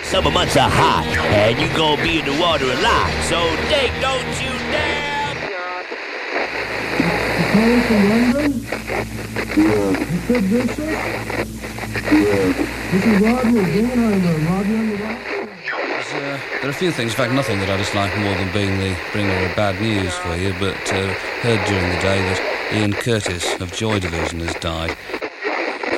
Summer months are hot, and you gonna be in the water a lot. So, Dick, don't you dare! Calling from London? Yeah. You said Bishop? Yeah. This is Rodney Dingenheimer. Rodney on the rock? There are a few things, in fact nothing that I dislike more than being the bringer of bad news for you, but heard during the day that Ian Curtis of Joy Division has died.